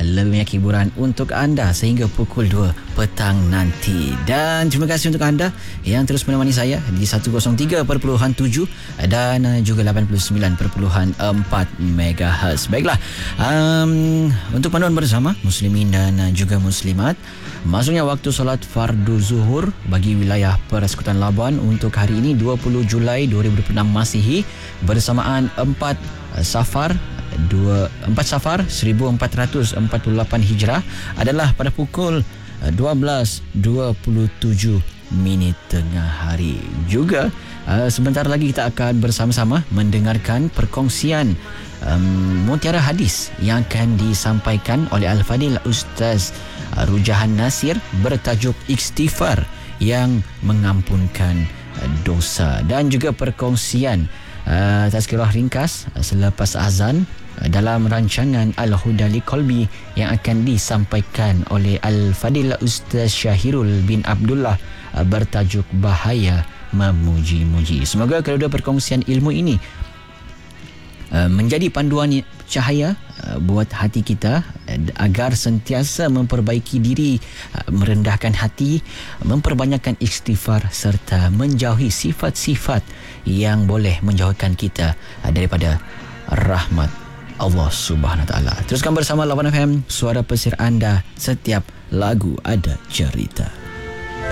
lebih banyak hiburan untuk anda sehingga pukul 2 petang nanti. Dan terima kasih untuk anda yang terus menemani saya di 103.7 dan juga 89.4 MHz. Baiklah, untuk panduan bersama muslimin dan juga muslimat, masuknya waktu solat fardu zuhur bagi wilayah Persekutuan Labuan untuk hari ini 20 Julai 2026 Masihi bersamaan 4 Safar 1448 Hijrah adalah pada pukul 12.27 tengah hari. Juga sebentar lagi kita akan bersama-sama mendengarkan perkongsian mutiara hadis yang akan disampaikan oleh Al-Fadil Ustaz Rujahan Nasir bertajuk Istighfar yang mengampunkan dosa, dan juga perkongsian tazkirah ringkas selepas azan dalam rancangan Al-Huda Liqalbi yang akan disampaikan oleh Al-Fadil Ustaz Syahirul bin Abdullah bertajuk Bahaya Memuji-muji. Semoga kedua perkongsian ilmu ini menjadi panduan cahaya buat hati kita agar sentiasa memperbaiki diri, merendahkan hati, memperbanyakkan istighfar serta menjauhi sifat-sifat yang boleh menjauhkan kita daripada rahmat Allah Subhanahu Wa Taala. Teruskan bersama Lawan FM, suara pesir anda, setiap lagu ada cerita.